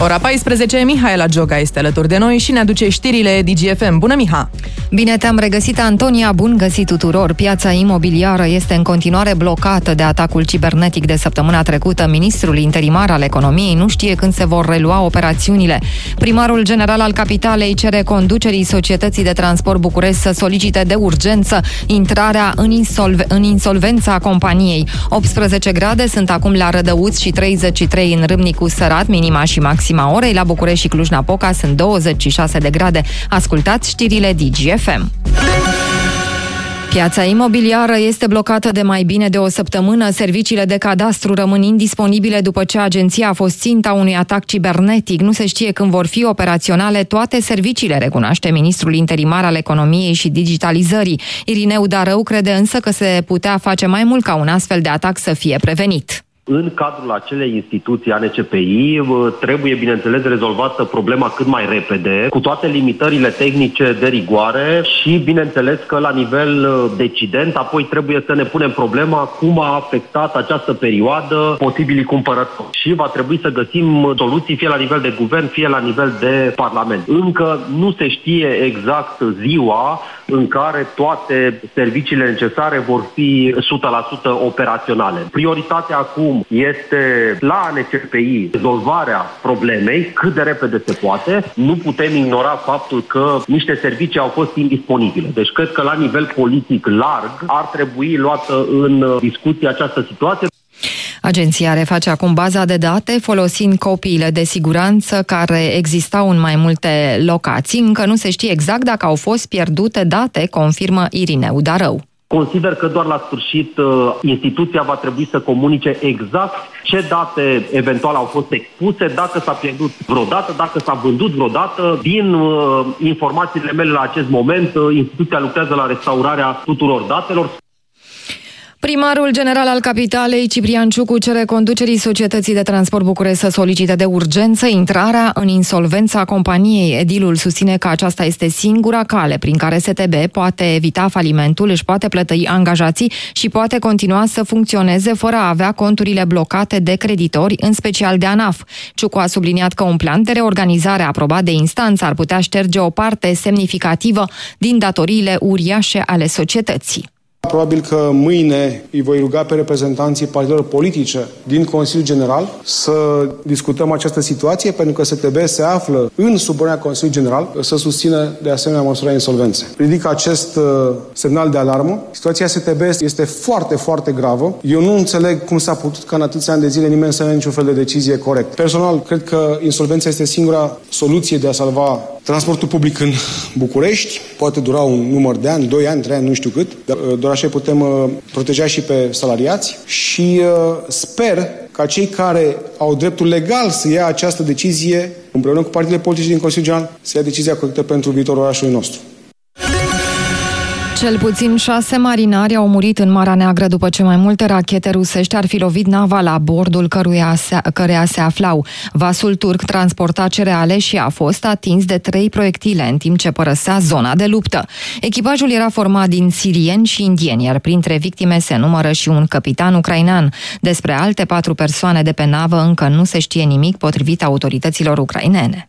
Ora 14, Mihaela Gioga este alături de noi și ne aduce știrile DGFM. Bună, Miha! Bine te-am regăsit, Antonia, bun găsit tuturor! Piața imobiliară este în continuare blocată de atacul cibernetic de săptămâna trecută. Ministrul interimar al economiei nu știe când se vor relua operațiunile. Primarul general al capitalei cere conducerii Societății de Transport București să solicite de urgență intrarea în insolvența companiei. 18 grade sunt acum la Rădăuți și 33 în Râmnicu Sărat, minima și maxima orei. La București și Cluj-Napoca sunt 26 de grade. Ascultați știrile DGFM. Piața imobiliară este blocată de mai bine de o săptămână. Serviciile de cadastru rămân indisponibile după ce agenția a fost ținta unui atac cibernetic. Nu se știe când vor fi operaționale toate serviciile, recunoaște ministrul interimar al economiei și digitalizării. Irineu Darău crede însă că se putea face mai mult ca un astfel de atac să fie prevenit. În cadrul acelei instituții ANCPI trebuie, bineînțeles, rezolvată problema cât mai repede, cu toate limitările tehnice de rigoare și, bineînțeles, că la nivel decident, apoi trebuie să ne punem problema cum a afectat această perioadă posibilii cumpărători. Și va trebui să găsim soluții fie la nivel de guvern, fie la nivel de parlament. Încă nu se știe exact ziua în care toate serviciile necesare vor fi 100% operaționale. Prioritatea acum este la ANCPI rezolvarea problemei cât de repede se poate. Nu putem ignora faptul că niște servicii au fost indisponibile. Deci cred că la nivel politic larg ar trebui luată în discuție această situație. Agenția reface acum baza de date folosind copiile de siguranță care existau în mai multe locații. Încă nu se știe exact dacă au fost pierdute date, confirmă Irineu Darău. Consider că doar la sfârșit instituția va trebui să comunice exact ce date eventual au fost expuse, dacă s-a pierdut vreodată, dacă s-a vândut vreodată. Din informațiile mele la acest moment, instituția lucrează la restaurarea tuturor datelor. Primarul general al capitalei, Ciprian Ciucu, cere conducerii Societății de Transport București să solicite de urgență intrarea în insolvența companiei. Edilul susține că aceasta este singura cale prin care STB poate evita falimentul, își poate plăti angajații și poate continua să funcționeze fără a avea conturile blocate de creditori, în special de ANAF. Ciucu a subliniat că un plan de reorganizare aprobat de instanță ar putea șterge o parte semnificativă din datoriile uriașe ale societății. Probabil că mâine îi voi ruga pe reprezentanții partidelor politice din Consiliul General să discutăm această situație, pentru că STB se află în subordinea Consiliului General să susțină de asemenea măsura insolvenței. Ridic acest semnal de alarmă. Situația STB este foarte, foarte gravă. Eu nu înțeleg cum s-a putut ca în atâția ani de zile nimeni să nu ia niciun fel de decizie corect. Personal, cred că insolvența este singura soluție de a salva transportul public în București. Poate dura un număr de ani, 2 ani, 3 ani, nu știu cât, dar doar așa putem proteja și pe salariați și sper ca cei care au dreptul legal să ia această decizie, împreună cu partidele politice din Consiliul General, să ia decizia corectă pentru viitorul orașului nostru. Cel puțin 6 marinari au murit în Marea Neagră după ce mai multe rachete rusești ar fi lovit nava la bordul căreia se aflau. Vasul turc transporta cereale și a fost atins de 3 proiectile în timp ce părăsea zona de luptă. Echipajul era format din sirieni și indieni, iar printre victime se numără și un capitan ucrainean. Despre alte 4 persoane de pe navă încă nu se știe nimic, potrivit autorităților ucrainene.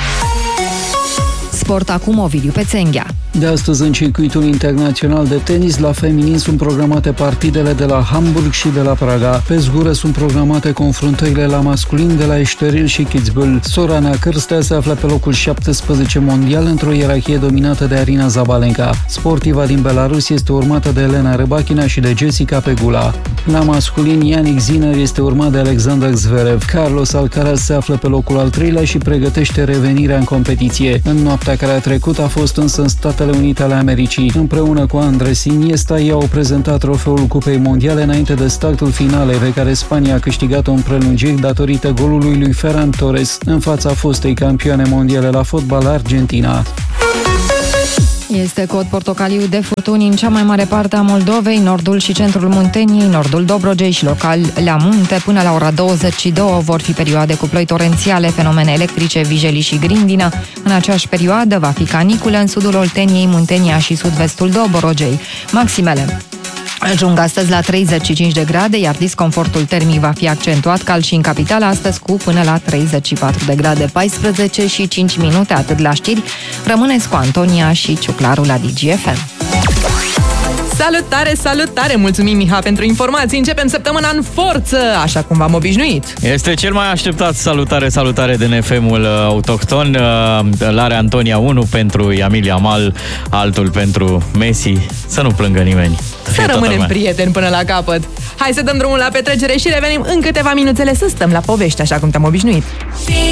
Sport acum, Ovidiu Pețenghea. De astăzi, în circuitul internațional de tenis, la feminin sunt programate partidele de la Hamburg și de la Praga. Pe zgură sunt programate confruntările la masculin de la Eșteril și Kitzbühel. Sorana Cârstea se află pe locul 17 mondial într-o ierarhie dominată de Arina Zabalenka. Sportiva din Belarus este urmată de Elena Rybakina și de Jessica Pegula. La masculin, Yannick Sinner este urmat de Alexander Zverev. Carlos Alcaraz se află pe locul al 3-lea și pregătește revenirea în competiție. În noaptea care a trecut a fost însă în Statele Unite ale Americii. Împreună cu Andres Iniesta, ei au prezentat trofeul Cupei Mondiale înainte de startul finalei, pe care Spania a câștigat-o în prelungiri datorită golului lui Ferran Torres în fața fostei campioane mondiale la fotbal Argentina. Este cod portocaliu de furtuni în cea mai mare parte a Moldovei, nordul și centrul Munteniei, nordul Dobrogei și local la munte. Până la ora 22 vor fi perioade cu ploi torențiale, fenomene electrice, vijelii și grindină. În aceeași perioadă va fi caniculă în sudul Olteniei, Muntenia și sud-vestul Dobrogei. Maximele. Ajung astăzi la 35 de grade, iar disconfortul termic va fi accentuat, cald și în capitală, astăzi cu până la 34 de grade, 14 și 5 minute, atât la știri. Rămâneți cu Antonia și Ciuclaru la DGFM. Salutare, salutare! Mulțumim, Miha, pentru informații. Începem săptămâna în forță, așa cum v-am obișnuit. Este cel mai așteptat salutare din FM-ul autohton. L-are Antonia, unul pentru Yamil Yamal, altul pentru Messi. Să nu plângă nimeni. Să rămânem prieteni până la capăt. Hai să dăm drumul la petrecere și revenim în câteva minuțele să stăm la povești, așa cum te-am obișnuit.